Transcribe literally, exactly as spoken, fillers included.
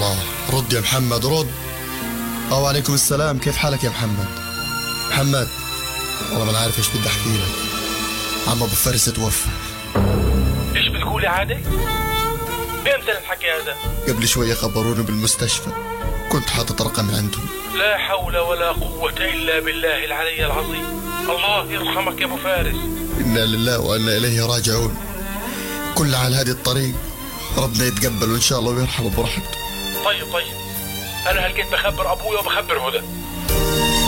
الله، رد يا محمد رد. أو عليكم السلام، كيف حالك يا محمد؟ محمد والله ما أنا عارف إيش بدي أحكي لك. عم أبو فارس توفى. إيش بتقول يا عادل؟ إمتى الحكي هذا؟ قبل شوية خبروني بالمستشفى، كنت حاطط رقم عندهم. لا حول ولا قوة إلا بالله العلي العظيم. الله يرحمك يا أبو فارس. إنا لله وإنا إليه راجعون. كل على هذه الطريق ربنا يتقبل إن شاء الله ويرحم برحمته. طيب طيب، أنا هلقيت بخبر أبويا وبخبر هدى.